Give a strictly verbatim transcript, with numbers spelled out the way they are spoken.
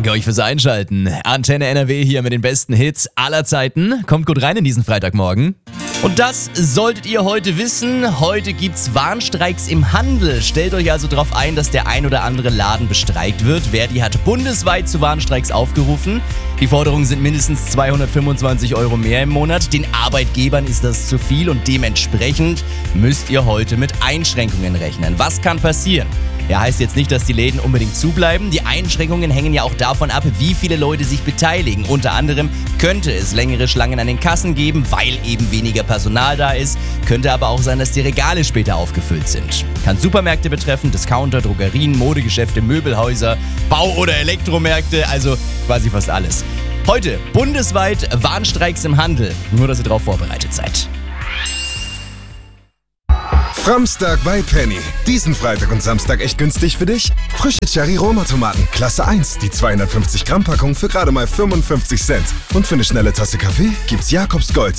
Danke euch fürs Einschalten. Antenne N R W hier mit den besten Hits aller Zeiten. Kommt gut rein in diesen Freitagmorgen. Und das solltet ihr heute wissen. Heute gibt's Warnstreiks im Handel. Stellt euch also darauf ein, dass der ein oder andere Laden bestreikt wird. Verdi hat bundesweit zu Warnstreiks aufgerufen. Die Forderungen sind mindestens zweihundertfünfundzwanzig Euro mehr im Monat. Den Arbeitgebern ist das zu viel und dementsprechend müsst ihr heute mit Einschränkungen rechnen. Was kann passieren? Ja, heißt jetzt nicht, dass die Läden unbedingt zubleiben. Die Einschränkungen hängen ja auch davon ab, wie viele Leute sich beteiligen. Unter anderem könnte es längere Schlangen an den Kassen geben, weil eben weniger Personal da ist. Könnte aber auch sein, dass die Regale später aufgefüllt sind. Kann Supermärkte betreffen, Discounter, Drogerien, Modegeschäfte, Möbelhäuser, Bau- oder Elektromärkte, also quasi fast alles. Heute bundesweit Warnstreiks im Handel. Nur, dass ihr darauf vorbereitet seid. Framstag bei Penny. Diesen Freitag und Samstag echt günstig für dich? Frische Cherry-Roma-Tomaten, Klasse eins, die zweihundertfünfzig Gramm Packung für gerade mal fünfundfünfzig Cent. Und für eine schnelle Tasse Kaffee gibt's Jakobs Gold.